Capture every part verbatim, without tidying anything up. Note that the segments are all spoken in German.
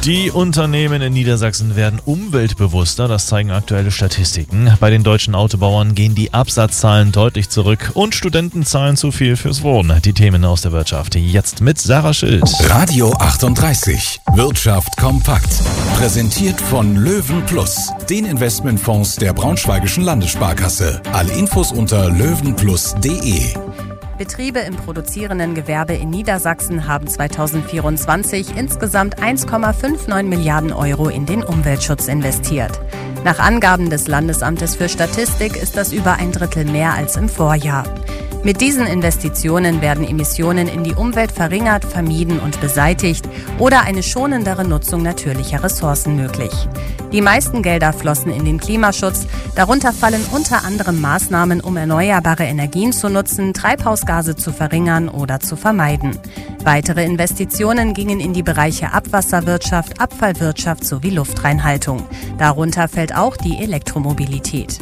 Die Unternehmen in Niedersachsen werden umweltbewusster, das zeigen aktuelle Statistiken. Bei den deutschen Autobauern gehen die Absatzzahlen deutlich zurück und Studenten zahlen zu viel fürs Wohnen. Die Themen aus der Wirtschaft jetzt mit Sarah Schild. Radio achtunddreißig, Wirtschaft kompakt. Präsentiert von Löwen Plus, den Investmentfonds der Braunschweigischen Landessparkasse. Alle Infos unter löwenplus punkt de. Betriebe im produzierenden Gewerbe in Niedersachsen haben zweitausendvierundzwanzig insgesamt eins Komma neunundfünfzig Milliarden Euro in den Umweltschutz investiert. Nach Angaben des Landesamtes für Statistik ist das über ein Drittel mehr als im Vorjahr. Mit diesen Investitionen werden Emissionen in die Umwelt verringert, vermieden und beseitigt oder eine schonendere Nutzung natürlicher Ressourcen möglich. Die meisten Gelder flossen in den Klimaschutz. Darunter fallen unter anderem Maßnahmen, um erneuerbare Energien zu nutzen, Treibhausgase zu verringern oder zu vermeiden. Weitere Investitionen gingen in die Bereiche Abwasserwirtschaft, Abfallwirtschaft sowie Luftreinhaltung. Darunter fällt auch die Elektromobilität.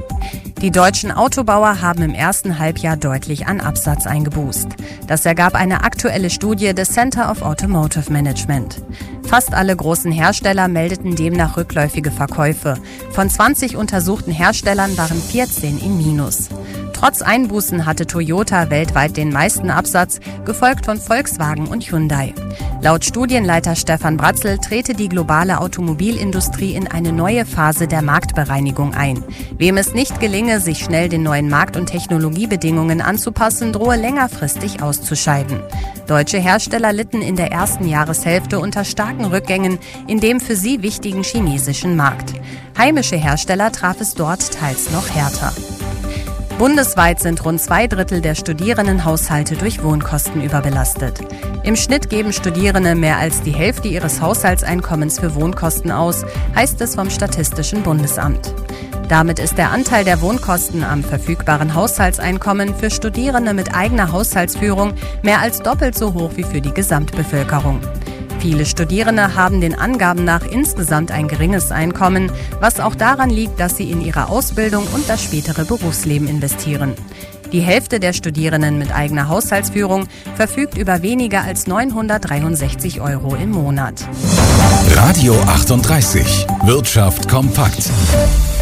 Die deutschen Autobauer haben im ersten Halbjahr deutlich an Absatz eingeboost. Das ergab eine aktuelle Studie des Center of Automotive Management. Fast alle großen Hersteller meldeten demnach rückläufige Verkäufe. Von zwanzig untersuchten Herstellern waren vierzehn im Minus. Trotz Einbußen hatte Toyota weltweit den meisten Absatz, gefolgt von Volkswagen und Hyundai. Laut Studienleiter Stefan Bratzel trete die globale Automobilindustrie in eine neue Phase der Marktbereinigung ein. Wem es nicht gelinge, sich schnell den neuen Markt- und Technologiebedingungen anzupassen, drohe längerfristig auszuscheiden. Deutsche Hersteller litten in der ersten Jahreshälfte unter starken Rückgängen in dem für sie wichtigen chinesischen Markt. Heimische Hersteller traf es dort teils noch härter. Bundesweit sind rund zwei Drittel der Studierendenhaushalte durch Wohnkosten überbelastet. Im Schnitt geben Studierende mehr als die Hälfte ihres Haushaltseinkommens für Wohnkosten aus, heißt es vom Statistischen Bundesamt. Damit ist der Anteil der Wohnkosten am verfügbaren Haushaltseinkommen für Studierende mit eigener Haushaltsführung mehr als doppelt so hoch wie für die Gesamtbevölkerung. Viele Studierende haben den Angaben nach insgesamt ein geringes Einkommen, was auch daran liegt, dass sie in ihre Ausbildung und das spätere Berufsleben investieren. Die Hälfte der Studierenden mit eigener Haushaltsführung verfügt über weniger als neunhundertdreiundsechzig Euro im Monat. Radio achtunddreißig, Wirtschaft kompakt.